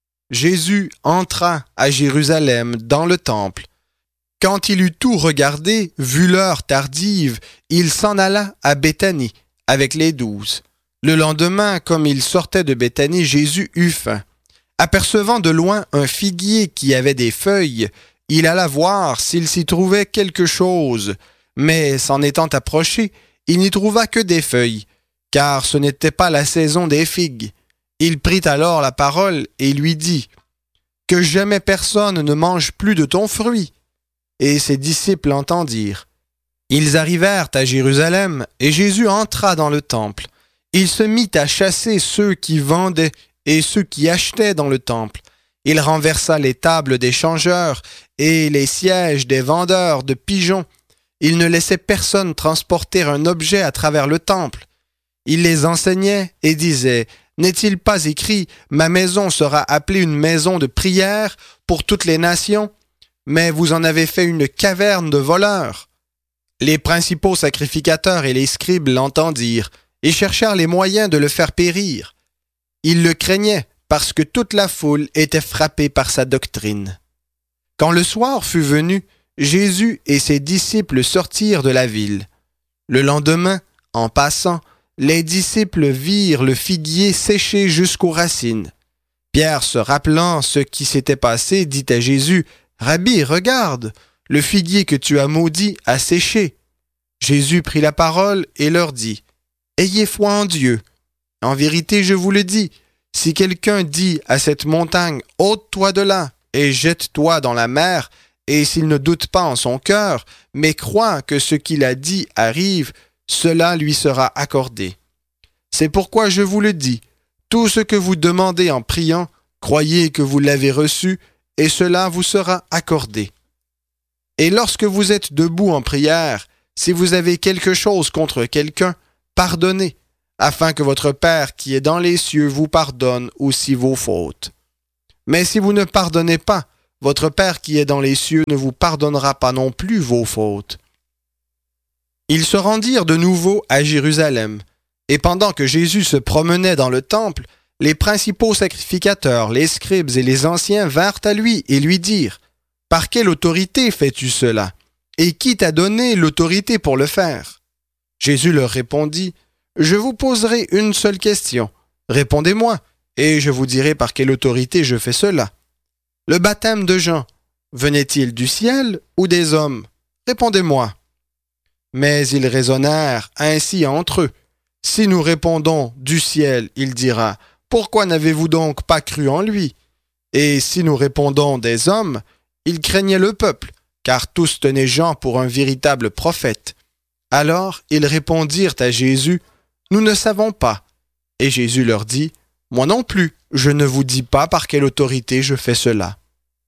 Jésus entra à Jérusalem dans le temple. Quand il eut tout regardé, vu l'heure tardive, il s'en alla à Béthanie avec les 12. Le lendemain, comme il sortait de Béthanie, Jésus eut faim. Apercevant de loin un figuier qui avait des feuilles, il alla voir s'il s'y trouvait quelque chose, mais s'en étant approché, il n'y trouva que des feuilles, car ce n'était pas la saison des figues. Il prit alors la parole et lui dit « Que jamais personne ne mange plus de ton fruit. » Et ses disciples entendirent. Ils arrivèrent à Jérusalem, et Jésus entra dans le temple. Il se mit à chasser ceux qui vendaient et ceux qui achetaient dans le temple. Il renversa les tables des changeurs et les sièges des vendeurs de pigeons. Il ne laissait personne transporter un objet à travers le temple. Il les enseignait et disait « N'est-il pas écrit « Ma maison sera appelée une maison de prière pour toutes les nations » mais vous en avez fait une caverne de voleurs. » Les principaux sacrificateurs et les scribes l'entendirent et cherchèrent les moyens de le faire périr. Ils le craignaient parce que toute la foule était frappée par sa doctrine. Quand le soir fut venu, Jésus et ses disciples sortirent de la ville. Le lendemain, en passant, les disciples virent le figuier séché jusqu'aux racines. Pierre, se rappelant ce qui s'était passé, dit à Jésus « Rabbi, regarde, le figuier que tu as maudit a séché. » Jésus prit la parole et leur dit « Ayez foi en Dieu. En vérité, je vous le dis, si quelqu'un dit à cette montagne « Ôte-toi de là et jette-toi dans la mer », et s'il ne doute pas en son cœur, mais croit que ce qu'il a dit arrive, cela lui sera accordé. C'est pourquoi je vous le dis, tout ce que vous demandez en priant, croyez que vous l'avez reçu, et cela vous sera accordé. Et lorsque vous êtes debout en prière, si vous avez quelque chose contre quelqu'un, pardonnez, afin que votre Père qui est dans les cieux vous pardonne aussi vos fautes. Mais si vous ne pardonnez pas, votre Père qui est dans les cieux ne vous pardonnera pas non plus vos fautes. » Ils se rendirent de nouveau à Jérusalem, et pendant que Jésus se promenait dans le temple, les principaux sacrificateurs, les scribes et les anciens vinrent à lui et lui dirent : « Par quelle autorité fais-tu cela ? Et qui t'a donné l'autorité pour le faire ?» Jésus leur répondit : « Je vous poserai une seule question. Répondez-moi, et je vous dirai par quelle autorité je fais cela. Le baptême de Jean, venait-il du ciel ou des hommes ? Répondez-moi. » Mais ils raisonnèrent ainsi entre eux. Si nous répondons du ciel, il dira : « Pourquoi n'avez-vous donc pas cru en lui ? » Et si nous répondons des hommes, ils craignaient le peuple, car tous tenaient Jean pour un véritable prophète. Alors ils répondirent à Jésus : « Nous ne savons pas. » Et Jésus leur dit : « Moi non plus, je ne vous dis pas par quelle autorité je fais cela. »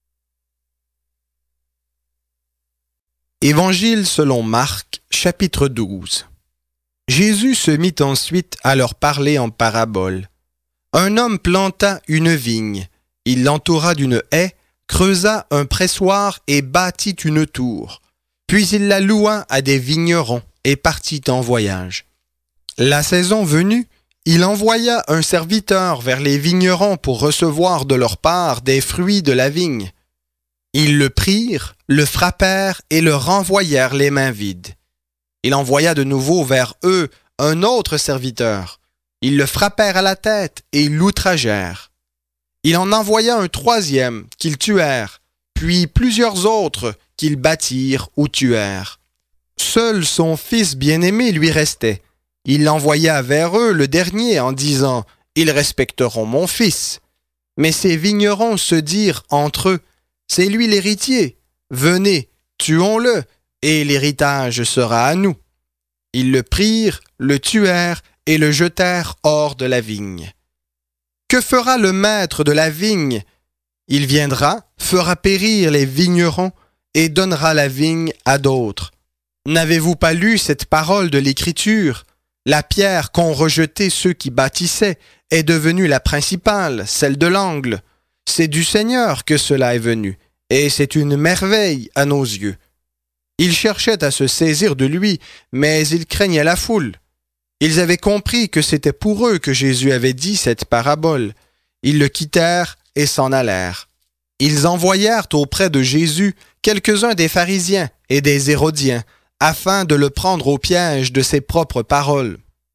Évangile selon Marc, chapitre 12. Jésus se mit ensuite à leur parler en parabole. Un homme planta une vigne. Il l'entoura d'une haie, creusa un pressoir et bâtit une tour. Puis il la loua à des vignerons et partit en voyage. La saison venue, il envoya un serviteur vers les vignerons pour recevoir de leur part des fruits de la vigne. Ils le prirent, le frappèrent et le renvoyèrent les mains vides. Il envoya de nouveau vers eux un autre serviteur. Ils le frappèrent à la tête et l'outragèrent. Il en envoya un troisième qu'ils tuèrent, puis plusieurs autres qu'ils battirent ou tuèrent. Seul son fils bien-aimé lui restait. Il l'envoya vers eux le dernier en disant : « Ils respecteront mon fils. » Mais ces vignerons se dirent entre eux : « C'est lui l'héritier. Venez, tuons-le, et l'héritage sera à nous. » Ils le prirent, le tuèrent et le jetèrent hors de la vigne. Que fera le maître de la vigne ? Il viendra, fera périr les vignerons et donnera la vigne à d'autres. N'avez-vous pas lu cette parole de l'Écriture ? La pierre qu'ont rejetée ceux qui bâtissaient est devenue la principale, celle de l'angle. C'est du Seigneur que cela est venu, et c'est une merveille à nos yeux. Ils cherchaient à se saisir de lui, mais ils craignaient la foule. Ils avaient compris que c'était pour eux que Jésus avait dit cette parabole. Ils le quittèrent et s'en allèrent. Ils envoyèrent auprès de Jésus quelques-uns des pharisiens et des hérodiens, afin de le prendre au piège de ses propres paroles.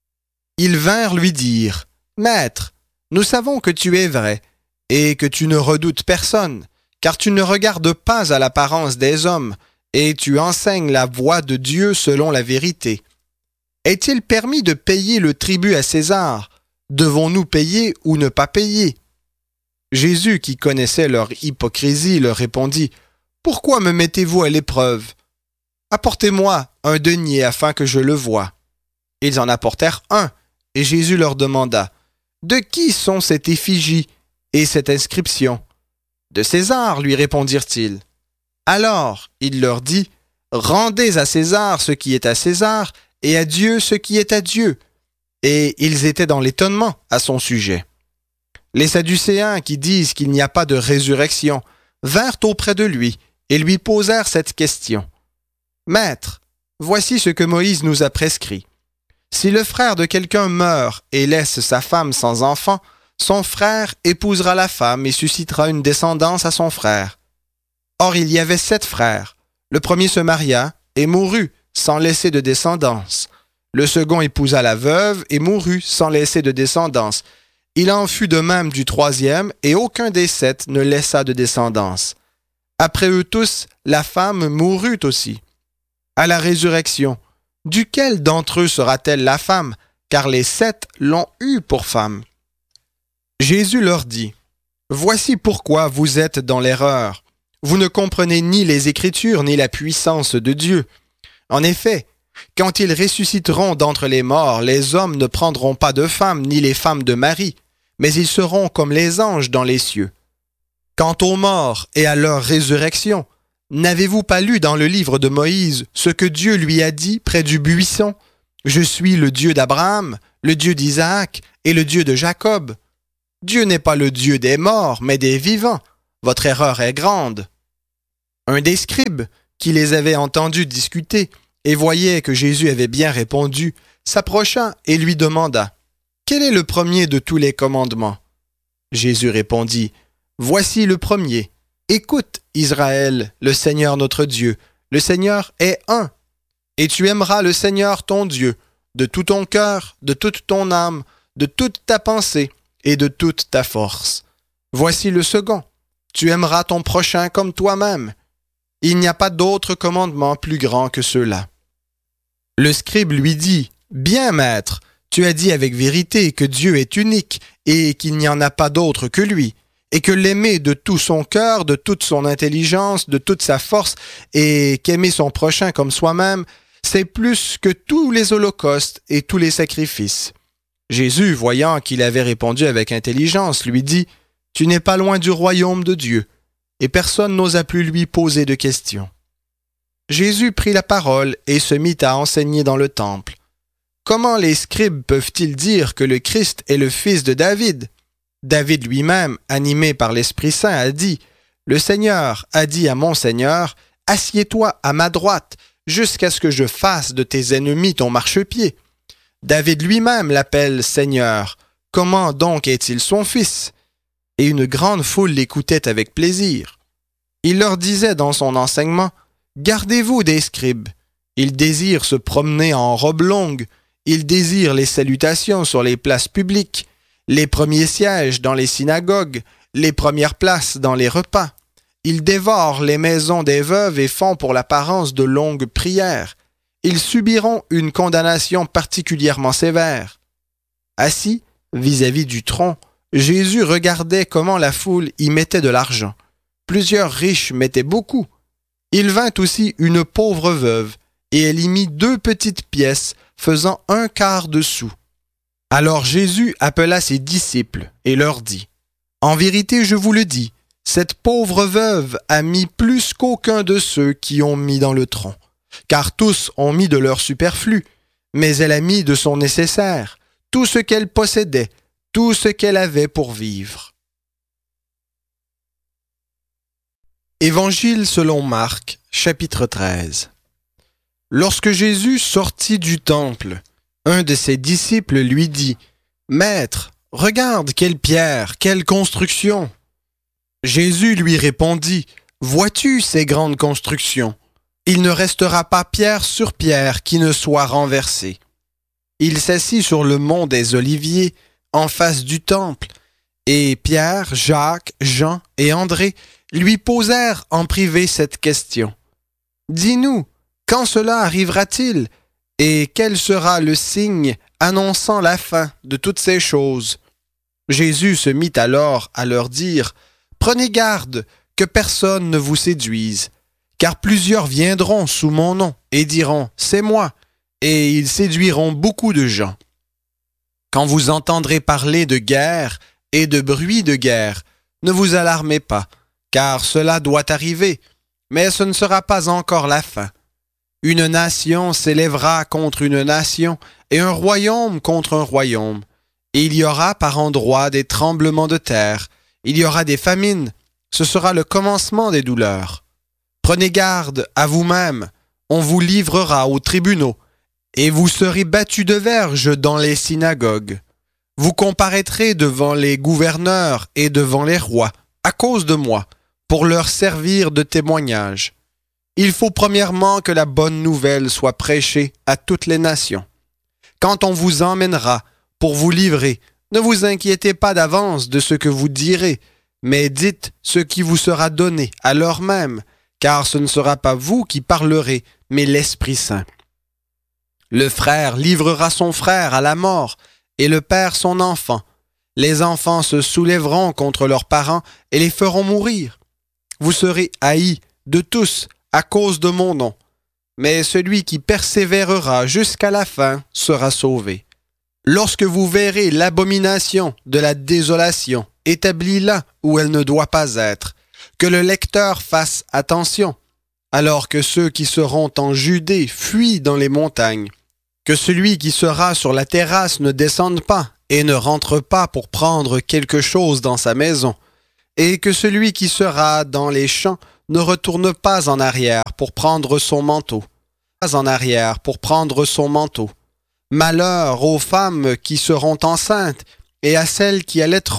Ils vinrent lui dire : « Maître, nous savons que tu es vrai, et que tu ne redoutes personne, car tu ne regardes pas à l'apparence des hommes, et tu enseignes la voie de Dieu selon la vérité. Est-il permis de payer le tribut à César ? Devons-nous payer ou ne pas payer ?» Jésus, qui connaissait leur hypocrisie, leur répondit : « Pourquoi me mettez-vous à l'épreuve ? Apportez-moi un denier afin que je le voie. » Ils en apportèrent un, et Jésus leur demanda : « De qui sont cette effigie et cette inscription ? » « De César, lui répondirent-ils. Alors il leur dit : « Rendez à César ce qui est à César, et à Dieu ce qui est à Dieu. » Et ils étaient dans l'étonnement à son sujet. Les Sadducéens, qui disent qu'il n'y a pas de résurrection, vinrent auprès de lui et lui posèrent cette question : « Maître, voici ce que Moïse nous a prescrit. Si le frère de quelqu'un meurt et laisse sa femme sans enfant, son frère épousera la femme et suscitera une descendance à son frère. Or il y avait 7 frères. Le premier se maria et mourut sans laisser de descendance. Le second épousa la veuve et mourut sans laisser de descendance. Il en fut de même du troisième, et aucun des 7 ne laissa de descendance. Après eux tous, la femme mourut aussi. À la résurrection, duquel d'entre eux sera-t-elle la femme, car les 7 l'ont eue pour femme. » Jésus leur dit : « Voici pourquoi vous êtes dans l'erreur. Vous ne comprenez ni les Écritures ni la puissance de Dieu. En effet, quand ils ressusciteront d'entre les morts, les hommes ne prendront pas de femmes ni les femmes de Marie, mais ils seront comme les anges dans les cieux. Quant aux morts et à leur résurrection, n'avez-vous pas lu dans le livre de Moïse ce que Dieu lui a dit près du buisson ? Je suis le Dieu d'Abraham, le Dieu d'Isaac et le Dieu de Jacob. Dieu n'est pas le Dieu des morts, mais des vivants. Votre erreur est grande. » Un des scribes, qui les avait entendus discuter et voyait que Jésus avait bien répondu, s'approcha et lui demanda « Quel est le premier de tous les commandements ?» Jésus répondit « Voici le premier. Écoute, Israël, le Seigneur notre Dieu. Le Seigneur est un. Et tu aimeras le Seigneur ton Dieu, de tout ton cœur, de toute ton âme, de toute ta pensée et de toute ta force. Voici le second. Tu aimeras ton prochain comme toi-même. Il n'y a pas d'autre commandement plus grand que ceux-là. » Le scribe lui dit « Bien, maître, tu as dit avec vérité que Dieu est unique et qu'il n'y en a pas d'autre que lui, et que l'aimer de tout son cœur, de toute son intelligence, de toute sa force, et qu'aimer son prochain comme soi-même, c'est plus que tous les holocaustes et tous les sacrifices. » Jésus, voyant qu'il avait répondu avec intelligence, lui dit « Tu n'es pas loin du royaume de Dieu. » Et personne n'osa plus lui poser de questions. Jésus prit la parole et se mit à enseigner dans le temple. Comment les scribes peuvent-ils dire que le Christ est le fils de David? David lui-même, animé par l'Esprit Saint, a dit « Le Seigneur a dit à mon Seigneur, assieds-toi à ma droite, jusqu'à ce que je fasse de tes ennemis ton marchepied. » David lui-même l'appelle Seigneur. Comment donc est-il son fils? Et une grande foule l'écoutait avec plaisir. Il leur disait dans son enseignement, « Gardez-vous des scribes. Ils désirent se promener en robe longue. Ils désirent les salutations sur les places publiques, les premiers sièges dans les synagogues, les premières places dans les repas. Ils dévorent les maisons des veuves et font pour l'apparence de longues prières. Ils subiront une condamnation particulièrement sévère. » Assis vis-à-vis du tronc, Jésus regardait comment la foule y mettait de l'argent. Plusieurs riches mettaient beaucoup. Il vint aussi une pauvre veuve, et elle y mit 2 petites pièces, faisant 1/4 de sou. Alors Jésus appela ses disciples et leur dit, « En vérité, je vous le dis, cette pauvre veuve a mis plus qu'aucun de ceux qui ont mis dans le tronc, car tous ont mis de leur superflu, mais elle a mis de son nécessaire, tout ce qu'elle possédait, tout ce qu'elle avait pour vivre. » Évangile selon Marc, chapitre 13. Lorsque Jésus sortit du temple, un de ses disciples lui dit, « Maître, regarde quelle pierre, quelle construction !» Jésus lui répondit, « Vois-tu ces grandes constructions? Il ne restera pas pierre sur pierre qui ne soit renversée. » Il s'assit sur le mont des Oliviers, en face du temple, et Pierre, Jacques, Jean et André lui posèrent en privé cette question. « Dis-nous, quand cela arrivera-t-il, et quel sera le signe annonçant la fin de toutes ces choses? » Jésus se mit alors à leur dire, « Prenez garde que personne ne vous séduise, car plusieurs viendront sous mon nom et diront, « C'est moi », et ils séduiront beaucoup de gens. Quand vous entendrez parler de guerre et de bruit de guerre, ne vous alarmez pas, car cela doit arriver, mais ce ne sera pas encore la fin. Une nation s'élèvera contre une nation et un royaume contre un royaume. Et il y aura par endroits des tremblements de terre, il y aura des famines, ce sera le commencement des douleurs. Prenez garde à vous-même, on vous livrera aux tribunaux, et vous serez battus de verges dans les synagogues. Vous comparaîtrez devant les gouverneurs et devant les rois, à cause de moi, pour leur servir de témoignage. Il faut premièrement que la bonne nouvelle soit prêchée à toutes les nations. Quand on vous emmènera pour vous livrer, ne vous inquiétez pas d'avance de ce que vous direz, mais dites ce qui vous sera donné à l'heure même, car ce ne sera pas vous qui parlerez, mais l'Esprit Saint. Le frère livrera son frère à la mort, et le père son enfant. Les enfants se soulèveront contre leurs parents et les feront mourir. Vous serez haïs de tous à cause de mon nom, mais celui qui persévérera jusqu'à la fin sera sauvé. Lorsque vous verrez l'abomination de la désolation établie là où elle ne doit pas être, que le lecteur fasse attention, alors que ceux qui seront en Judée fuient dans les montagnes. Que celui qui sera sur la terrasse ne descende pas et ne rentre pas pour prendre quelque chose dans sa maison, et que celui qui sera dans les champs ne retourne pas en arrière pour prendre son manteau. Pas en arrière pour prendre son manteau. Malheur aux femmes qui seront enceintes et à celles qui allaiteront